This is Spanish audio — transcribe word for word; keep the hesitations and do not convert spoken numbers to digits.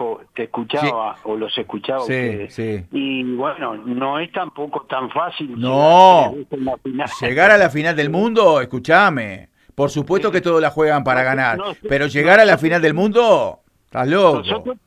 trabajo te escuchaba, sí, o los escuchaba a sí, ustedes. Sí. Y bueno, no es tampoco tan fácil No, llegar tres veces en la final. llegar a la final del mundo, escúchame. Por supuesto que todos la juegan para Nosotros, ganar, nos- pero llegar a la nosotros, final del mundo, estás loco. nosotros